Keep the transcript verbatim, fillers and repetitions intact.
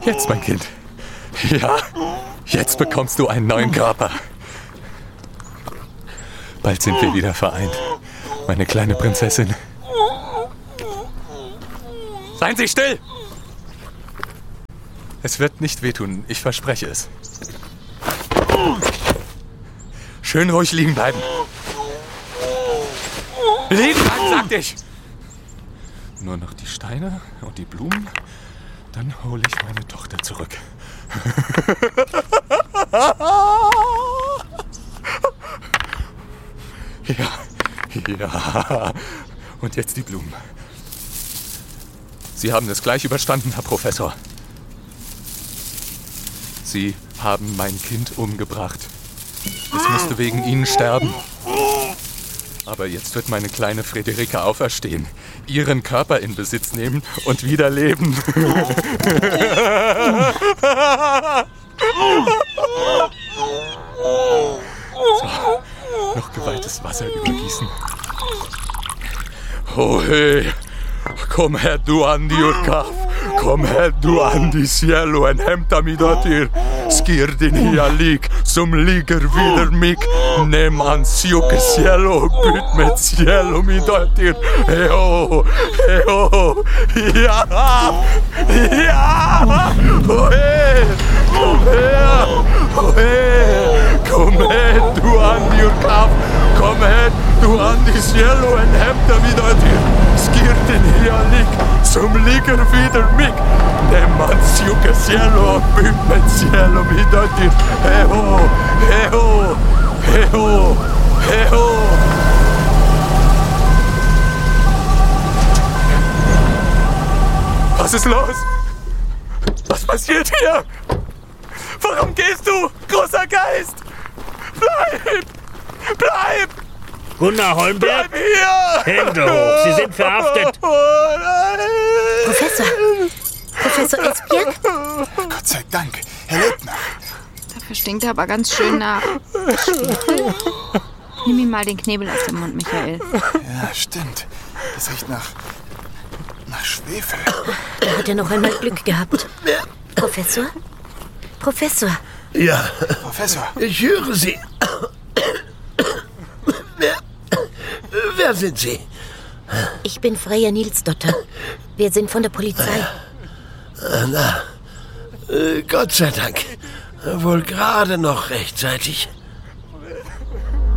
Jetzt, mein Kind. Ja, jetzt bekommst du einen neuen Körper. Bald sind wir wieder vereint, meine kleine Prinzessin. Seien Sie still! Es wird nicht wehtun, ich verspreche es. Schön ruhig liegen bleiben. Liegen bleiben, sagte ich! Nur noch die Steine und die Blumen, dann hole ich meine Tochter zurück. Ja, ja. Und jetzt die Blumen. Sie haben es gleich überstanden, Herr Professor. Sie haben mein Kind umgebracht. Es musste wegen Ihnen sterben. Aber jetzt wird meine kleine Friederike auferstehen, ihren Körper in Besitz nehmen und wieder leben. So, noch geweihtes Wasser übergießen. Oh hey, komm her du Andi Urkaf, komm her du Andi cielo en hämta mi dotter. Skir din hialik, som ligger vidare mig. Nem ansjuke cielo, byt med cielo mi dotter. Heho, heho, ja, ja, oh hey, kom her, oh hey, kom her du Andi Urkaf, kom her du Andi cielo en hämta mi dotter. Skir din hialik, som ligger vidare mig. Nem ansjuke cielo, byt med cielo mi dotter. Heho, heho, heho, heho. Was ist los? Was passiert hier? Warum gehst du, großer Geist? Bleib! Bleib! Gunnar Holmberg, Bleib hier! Hände hoch, Sie sind verhaftet. Oh nein! Professor! Professor Esbjerg? Gott sei Dank, Herr Leutner. Dafür stinkt er aber ganz schön nach. Nimm ihm mal den Knebel aus dem Mund, Michael. Ja, stimmt. Das riecht nach... nach Schwefel. Da hat er noch einmal Glück gehabt. Professor? Professor! Ja, Professor. ich höre Sie. Wer, wer sind Sie? Ich bin Freya Nilsdotter. Wir sind von der Polizei. Na, äh, Gott sei Dank. Wohl gerade noch rechtzeitig.